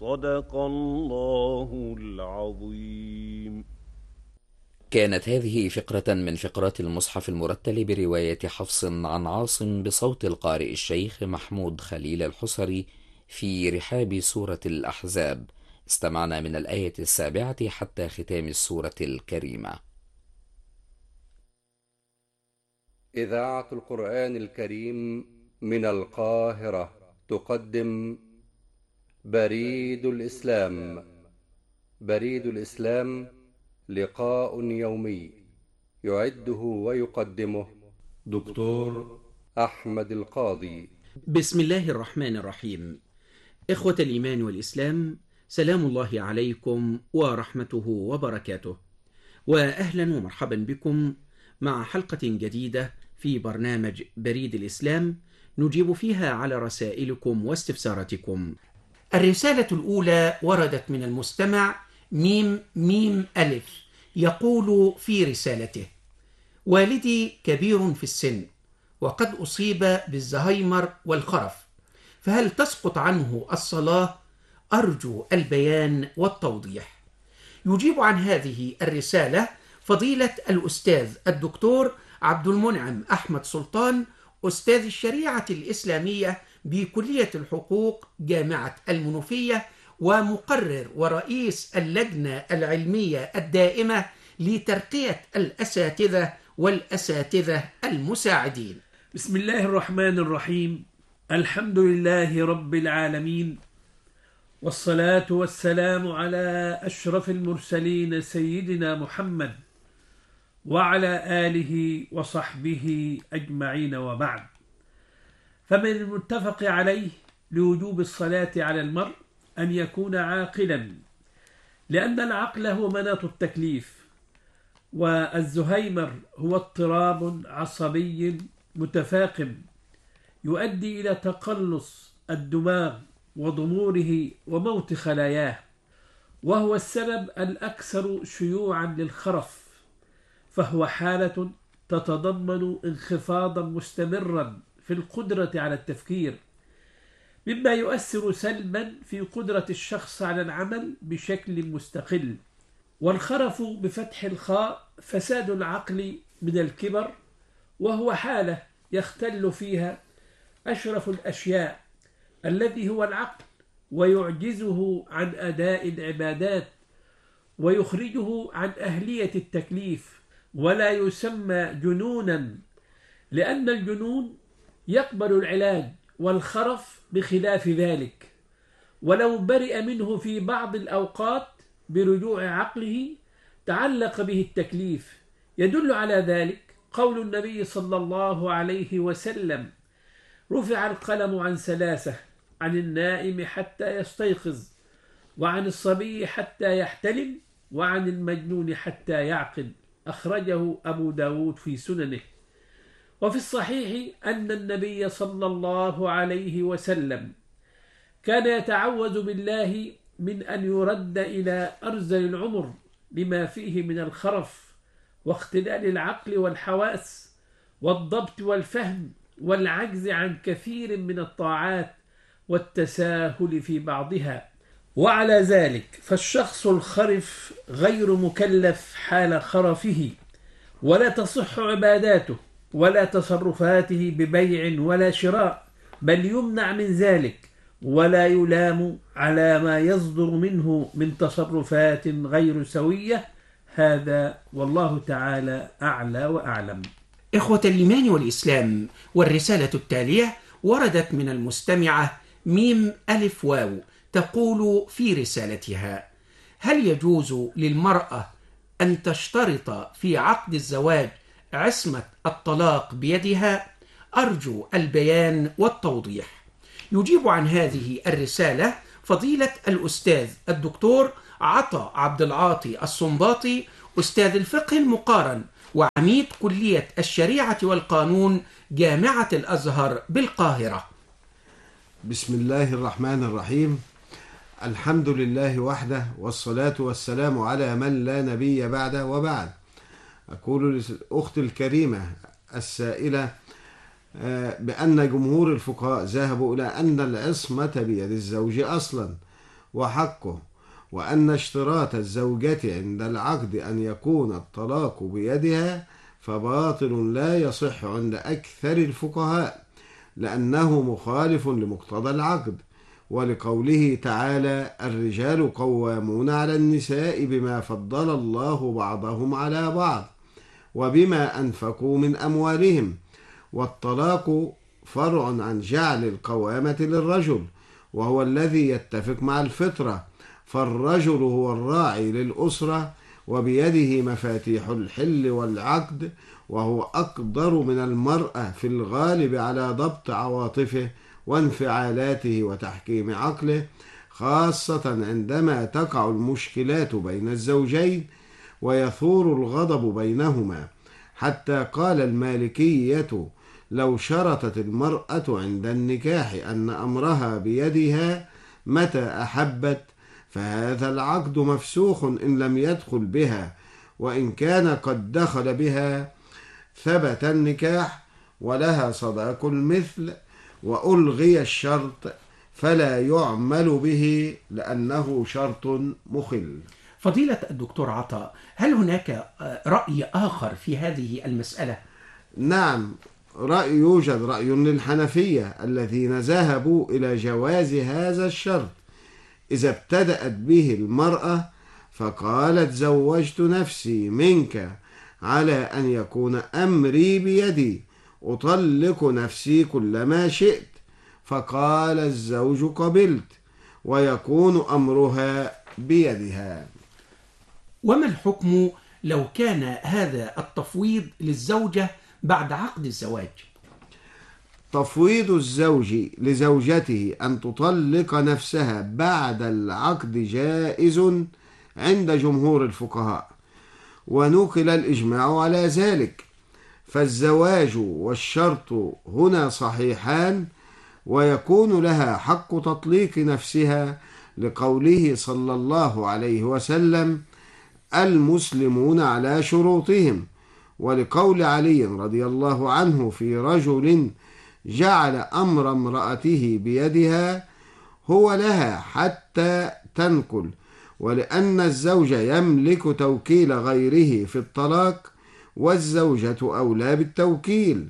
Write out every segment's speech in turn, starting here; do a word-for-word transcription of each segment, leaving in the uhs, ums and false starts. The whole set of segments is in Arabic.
صدق الله العظيم. كانت هذه فقرة من فقرات المصحف المرتل برواية حفص عن عاصم بصوت القارئ الشيخ محمود خليل الحصري في رحاب سورة الأحزاب. استمعنا من الآية السابعة حتى ختام السورة الكريمة. إذاعة القرآن الكريم من القاهرة تقدم بريد الإسلام. بريد الإسلام لقاء يومي يعده ويقدمه دكتور أحمد القاضي. بسم الله الرحمن الرحيم. إخوة الإيمان والإسلام، سلام الله عليكم ورحمته وبركاته، وأهلا ومرحبا بكم مع حلقة جديدة في برنامج بريد الإسلام نجيب فيها على رسائلكم واستفساراتكم. الرسالة الأولى وردت من المستمع ميم ميم ألف، يقول في رسالته: والدي كبير في السن وقد أصيب بالزهايمر والخرف، فهل تسقط عنه الصلاة؟ أرجو البيان والتوضيح. يجيب عن هذه الرسالة فضيلة الأستاذ الدكتور عبد المنعم أحمد سلطان، أستاذ الشريعة الإسلامية بكلية الحقوق جامعة المنوفية، ومقرر ورئيس اللجنة العلمية الدائمة لترقية الأساتذة والأساتذة المساعدين. بسم الله الرحمن الرحيم. الحمد لله رب العالمين، والصلاة والسلام على أشرف المرسلين سيدنا محمد وعلى آله وصحبه أجمعين، وبعد. فمن المتفق عليه لوجوب الصلاة على المرء أن يكون عاقلا، لأن العقل هو مناط التكليف، والزهايمر هو اضطراب عصبي متفاقم يؤدي إلى تقلص الدماغ وضموره وموت خلاياه، وهو السبب الأكثر شيوعا للخرف، فهو حالة تتضمن انخفاضا مستمرا في القدرة على التفكير، مما يؤثر سلبا في قدرة الشخص على العمل بشكل مستقل. والخرف بفتح الخاء فساد العقل من الكبر، وهو حالة يختل فيها أشرف الأشياء الذي هو العقل، ويعجزه عن أداء العبادات، ويخرجه عن أهلية التكليف، ولا يسمى جنونا، لأن الجنون يقبل العلاج، والخرف بخلاف ذلك، ولو برئ منه في بعض الأوقات برجوع عقله تعلق به التكليف. يدل على ذلك قول النبي صلى الله عليه وسلم: رفع القلم عن ثلاثة، عن النائم حتى يستيقظ، وعن الصبي حتى يحتلم، وعن المجنون حتى يعقل. أخرجه أبو داود في سننه. وفي الصحيح أن النبي صلى الله عليه وسلم كان يتعوذ بالله من أن يرد إلى أرذل العمر لما فيه من الخرف واختلال العقل والحواس والضبط والفهم والعجز عن كثير من الطاعات والتساهل في بعضها. وعلى ذلك فالشخص الخرف غير مكلف حال خرفه، ولا تصح عباداته ولا تصرفاته ببيع ولا شراء، بل يمنع من ذلك، ولا يلام على ما يصدر منه من تصرفات غير سوية. هذا والله تعالى أعلى وأعلم. إخوة الإيمان والإسلام، والرسالة التالية وردت من المستمعة ميم ألف واو، تقول في رسالتها: هل يجوز للمرأة أن تشترط في عقد الزواج عصمة الطلاق بيدها؟ أرجو البيان والتوضيح. يجيب عن هذه الرسالة فضيلة الأستاذ الدكتور عطا عبد العاطي الصنباطي، أستاذ الفقه المقارن وعميد كلية الشريعة والقانون جامعة الأزهر بالقاهرة. بسم الله الرحمن الرحيم. الحمد لله وحده، والصلاة والسلام على من لا نبي بعده، وبعد. أقول للأخت الكريمة السائلة بأن جمهور الفقهاء ذهبوا إلى أن العصمة بيد الزوج أصلا، وحقه، وأن اشتراط الزوجة عند العقد أن يكون الطلاق بيدها فباطل لا يصح عند أكثر الفقهاء، لأنه مخالف لمقتضى العقد، ولقوله تعالى: الرجال قوامون على النساء بما فضل الله بعضهم على بعض وبما أنفقوا من أموالهم. والطلاق فرع عن جعل القوامة للرجل، وهو الذي يتفق مع الفطرة، فالرجل هو الراعي للأسرة وبيده مفاتيح الحل والعقد، وهو أقدر من المرأة في الغالب على ضبط عواطفه وانفعالاته وتحكيم عقله، خاصة عندما تقع المشكلات بين الزوجين ويثور الغضب بينهما، حتى قال المالكية: لو شرطت المرأة عند النكاح أن أمرها بيدها متى أحبت فهذا العقد مفسوخ إن لم يدخل بها، وإن كان قد دخل بها ثبت النكاح ولها صداق المثل، وألغي الشرط فلا يعمل به لأنه شرط مخل. فضيلة الدكتور عطاء، هل هناك رأي آخر في هذه المسألة؟ نعم، رأي يوجد رأي للحنفية الذين ذهبوا إلى جواز هذا الشرط إذا ابتدأت به المرأة فقالت: زوجت نفسي منك على أن يكون أمري بيدي، أطلق نفسي كلما شئت، فقال الزوج: قبلت، ويكون أمرها بيدها. وما الحكم لو كان هذا التفويض للزوجة بعد عقد الزواج؟ تفويض الزوج لزوجته أن تطلق نفسها بعد العقد جائز عند جمهور الفقهاء، ونقل الإجماع على ذلك، فالزواج والشرط هنا صحيحان، ويكون لها حق تطليق نفسها لقوله صلى الله عليه وسلم: المسلمون على شروطهم، ولقول علي رضي الله عنه في رجل جعل أمر امرأته بيدها: هو لها حتى تنكل، ولأن الزوج يملك توكيل غيره في الطلاق، والزوجة أولى بالتوكيل،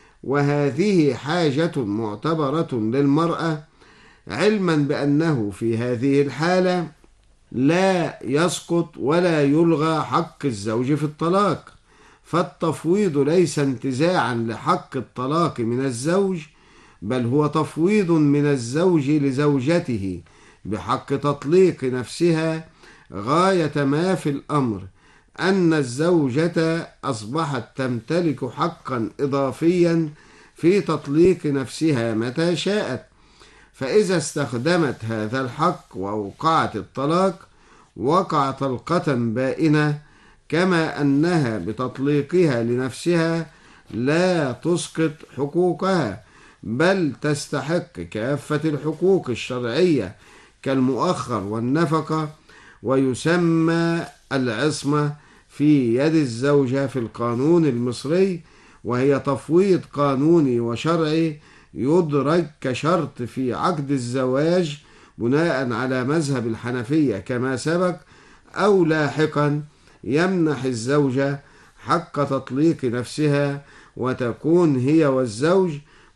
وهذه حاجة معتبرة للمرأة، علما بأنه في هذه الحالة لا يسقط ولا يلغى حق الزوج في الطلاق، فالتفويض ليس انتزاعا لحق الطلاق من الزوج، بل هو تفويض من الزوج لزوجته بحق تطليق نفسها، غاية ما في الأمر أن الزوجة أصبحت تمتلك حقا إضافيا في تطليق نفسها متى شاءت، فإذا استخدمت هذا الحق وأوقعت الطلاق وقع طلقة بائنة، كما أنها بتطليقها لنفسها لا تسقط حقوقها، بل تستحق كافة الحقوق الشرعية كالمؤخر والنفقة، ويسمى العصمة في يد الزوجة في القانون المصري، وهي تفويض قانوني وشرعي يدرج كشرط في عقد الزواج بناء على مذهب الحنفية كما سبق، أو لاحقا يمنح الزوجة حق تطليق نفسها، وتكون هي والزوج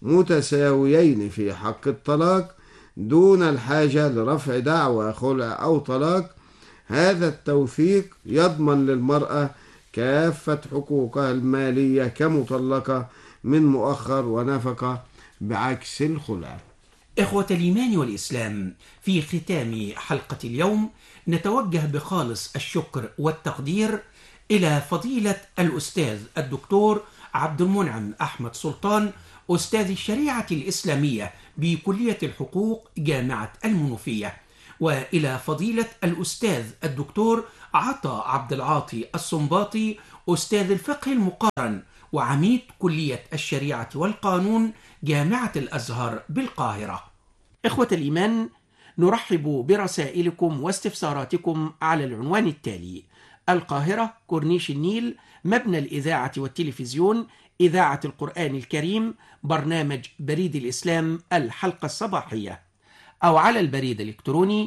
متساويين في حق الطلاق دون الحاجة لرفع دعوى خلع أو طلاق. هذا التوثيق يضمن للمرأة كافة حقوقها المالية كمطلقة من مؤخر ونفقة، بعكس الخلع. إخوة الإيمان والإسلام، في ختام حلقة اليوم نتوجه بخالص الشكر والتقدير إلى فضيلة الأستاذ الدكتور عبد المنعم أحمد سلطان، أستاذ الشريعة الإسلامية بكلية الحقوق جامعة المنوفية، وإلى فضيلة الأستاذ الدكتور عطاء عبد العاطي السنباطي، أستاذ الفقه المقارن وعميد كلية الشريعة والقانون جامعة الأزهر بالقاهرة. إخوة الإيمان، نرحب برسائلكم واستفساراتكم على العنوان التالي: القاهرة، كورنيش النيل، مبنى الإذاعة والتلفزيون، إذاعة القرآن الكريم، برنامج بريد الإسلام الحلقة الصباحية، أو على البريد الإلكتروني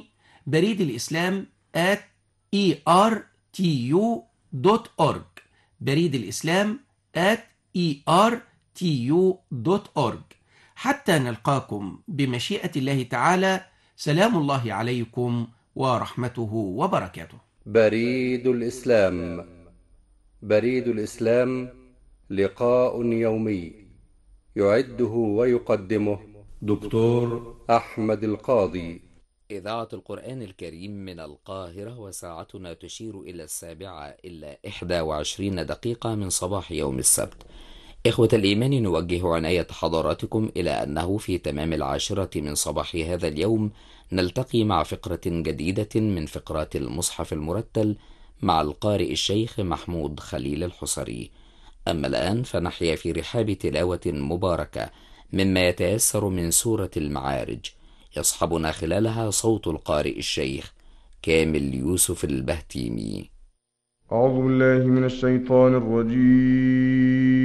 بريد الإسلام at e r t u dot org. بريد الإسلام at e r t u dot org. حتى نلقاكم بمشيئة الله تعالى، سلام الله عليكم ورحمته وبركاته. بريد الإسلام. بريد الإسلام لقاء يومي يعده ويقدمه دكتور أحمد القاضي. إذاعة القرآن الكريم من القاهرة، وساعتنا تشير إلى السابعة إلا إحدى وعشرين دقيقة من صباح يوم السبت. إخوة الإيمان، نوجه عناية حضراتكم إلى أنه في تمام العاشرة من صباح هذا اليوم نلتقي مع فقرة جديدة من فقرات المصحف المرتل مع القارئ الشيخ محمود خليل الحصري. أما الآن فنحيا في رحاب تلاوة مباركة مما يتيسر من سورة المعارج، يصحبنا خلالها صوت القارئ الشيخ كامل يوسف البهتيمي. أعوذ بالله من الشيطان الرجيم.